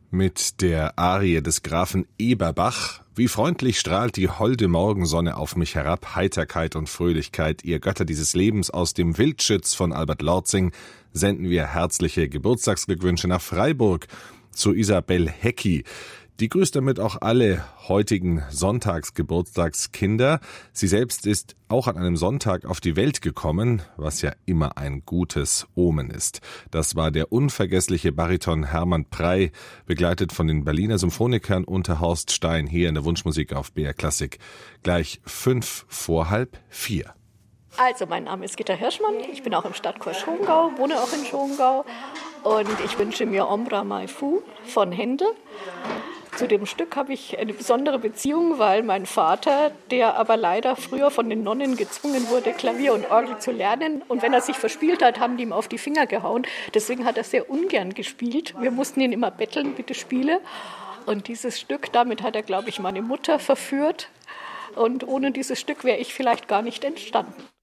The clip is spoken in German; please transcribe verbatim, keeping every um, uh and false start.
Mit der Arie des Grafen Eberbach. Wie freundlich strahlt die holde Morgensonne auf mich herab, Heiterkeit und Fröhlichkeit, ihr Götter dieses Lebens. Aus dem Wildschütz von Albert Lortzing senden wir herzliche Geburtstagsglückwünsche nach Freiburg zu Isabel Hecki. Die grüßt damit auch alle heutigen Sonntagsgeburtstagskinder. Sie selbst ist auch an einem Sonntag auf die Welt gekommen, was ja immer ein gutes Omen ist. Das war der unvergessliche Bariton Hermann Prey, begleitet von den Berliner Symphonikern unter Horst Stein hier in der Wunschmusik auf B R Klassik. Gleich fünf vor halb vier. Also, mein Name ist Gitta Hirschmann, ich bin auch im Stadtchor Schongau, wohne auch in Schongau und ich wünsche mir Ombra Mai Fu von Händel. Zu dem Stück habe ich eine besondere Beziehung, weil mein Vater, der aber leider früher von den Nonnen gezwungen wurde, Klavier und Orgel zu lernen. Und wenn er sich verspielt hat, haben die ihm auf die Finger gehauen. Deswegen hat er sehr ungern gespielt. Wir mussten ihn immer betteln, bitte spiele. Und dieses Stück, damit hat er, glaube ich, meine Mutter verführt. Und ohne dieses Stück wäre ich vielleicht gar nicht entstanden.